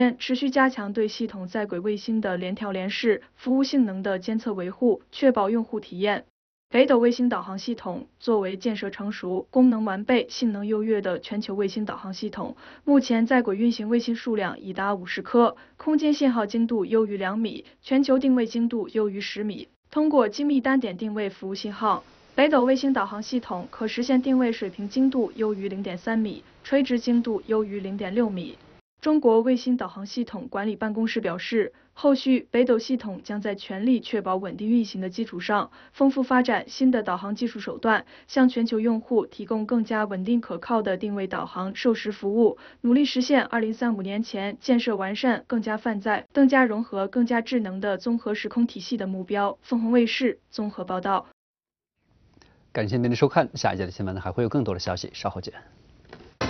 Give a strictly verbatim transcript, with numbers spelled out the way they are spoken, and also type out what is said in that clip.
持续加强对系统在轨卫星的联调联试、服务性能的监测维护，确保用户体验。北斗卫星导航系统作为建设成熟、功能完备、性能优越的全球卫星导航系统，目前在轨运行卫星数量已达五十颗，空间信号精度优于两米，全球定位精度优于十米。通过精密单点定位服务信号，北斗卫星导航系统可实现定位水平精度优于零点三米，垂直精度优于零点六米。中国卫星导航系统管理办公室表示，后续北斗系统将在全力确保稳定运行的基础上，丰富发展新的导航技术手段，向全球用户提供更加稳定可靠的定位导航授时服务，努力实现二零三五年前建设完善、更加泛在、更加融合、更加智能的综合时空体系的目标。凤凰卫视综合报道。 感谢您的收看，下一节的新闻还会有更多的消息，稍后见。